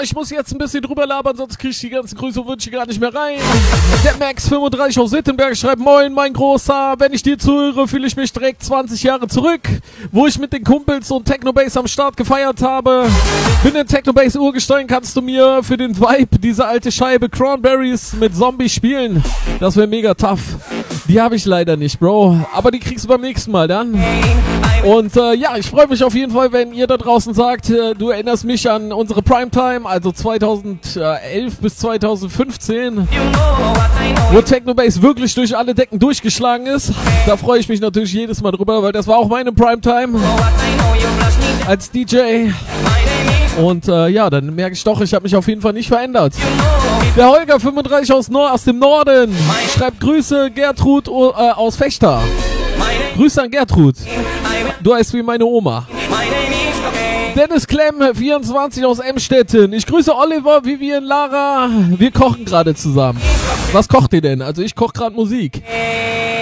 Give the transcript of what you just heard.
ich muss jetzt ein bisschen drüber labern, sonst krieg ich die ganzen Grüße und Wünsche gar nicht mehr rein. Der Max35 aus Wittenberg schreibt: Moin, mein Großer, wenn ich dir zuhöre, fühle ich mich direkt 20 Jahre zurück, wo ich mit den Kumpels und Technobase am Start gefeiert habe. Bin in Technobase Urgestein, kannst du mir für den Vibe diese alte Scheibe Cranberries mit Zombie spielen? Das wäre mega tough. Die habe ich leider nicht, Bro, aber die kriegst du beim nächsten Mal dann. Und ja, ich freue mich auf jeden Fall, wenn ihr da draußen sagt, du erinnerst mich an unsere Primetime, also 2011 bis 2015, wo Technobase wirklich durch alle Decken durchgeschlagen ist. Da freue ich mich natürlich jedes Mal drüber, weil das war auch meine Primetime als DJ. Und ja, dann merke ich doch, ich habe mich auf jeden Fall nicht verändert. Der Holger 35 aus dem Norden schreibt: Grüße Gertrud aus Fechter. Grüße an Gertrud. Du heißt wie meine Oma. Dennis Klemm 24 aus Emstetten. Ich grüße Oliver, Vivian, Lara. Wir kochen gerade zusammen. Was kocht ihr denn? Also ich koche gerade Musik.